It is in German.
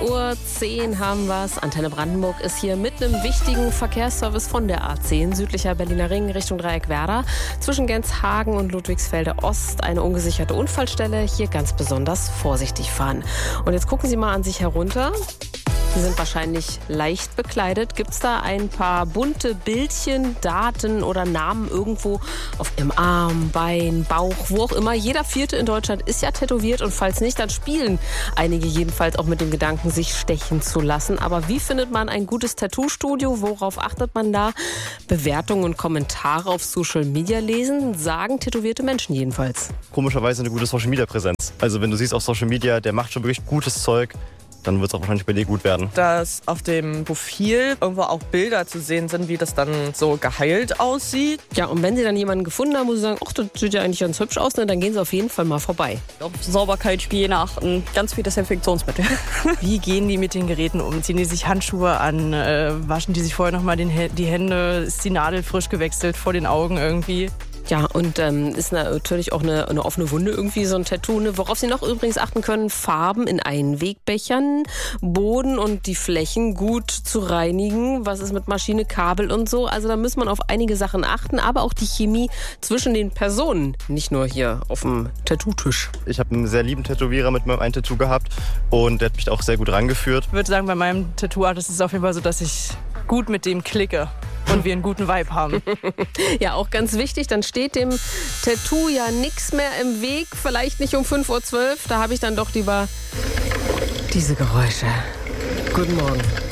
9:10 Uhr haben wir's. Antenne Brandenburg ist hier mit einem wichtigen Verkehrsservice von der A10, südlicher Berliner Ring Richtung Dreieck Werder. Zwischen Genshagen und Ludwigsfelde Ost eine ungesicherte Unfallstelle. Hier ganz besonders vorsichtig fahren. Und jetzt gucken Sie mal an sich herunter. Sie sind wahrscheinlich leicht bekleidet. Gibt es da ein paar bunte Bildchen, Daten oder Namen irgendwo auf Ihrem Arm, Bein, Bauch, wo auch immer? Jeder Vierte in Deutschland ist ja tätowiert und falls nicht, dann spielen einige jedenfalls auch mit dem Gedanken, sich stechen zu lassen. Aber wie findet man ein gutes Tattoo-Studio? Worauf achtet man da? Bewertungen und Kommentare auf Social Media lesen, sagen tätowierte Menschen jedenfalls. Komischerweise eine gute Social-Media-Präsenz. Also wenn du siehst auf Social Media, der macht schon wirklich gutes Zeug, dann wird es auch wahrscheinlich bei dir gut werden. Dass auf dem Profil irgendwo auch Bilder zu sehen sind, wie das dann so geheilt aussieht. Ja, und wenn Sie dann jemanden gefunden haben, wo Sie sagen, ach, das sieht ja eigentlich ganz hübsch aus, ne, dann gehen Sie auf jeden Fall mal vorbei. Auf Sauberkeit, Hygiene achten, ganz viel Desinfektionsmittel. Wie gehen die mit den Geräten um? Ziehen die sich Handschuhe an? Waschen die sich vorher nochmal die Hände? Ist die Nadel frisch gewechselt vor den Augen irgendwie? Ja, und ist natürlich auch eine offene Wunde irgendwie, so ein Tattoo. Ne? Worauf Sie noch übrigens achten können, Farben in Einwegbechern, Boden und die Flächen gut zu reinigen. Was ist mit Maschine, Kabel und so? Also da muss man auf einige Sachen achten, aber auch die Chemie zwischen den Personen, nicht nur hier auf dem Tattoo-Tisch. Ich habe einen sehr lieben Tätowierer mit meinem einen Tattoo gehabt und der hat mich da auch sehr gut rangeführt. Ich würde sagen, bei meinem Tattoo-Artist ist es auf jeden Fall so, dass ich gut mit dem klicke. Und wir einen guten Vibe haben. Ja, auch ganz wichtig, dann steht dem Tattoo ja nichts mehr im Weg. Vielleicht nicht um 5:12 Uhr, da habe ich dann doch lieber diese Geräusche. Guten Morgen.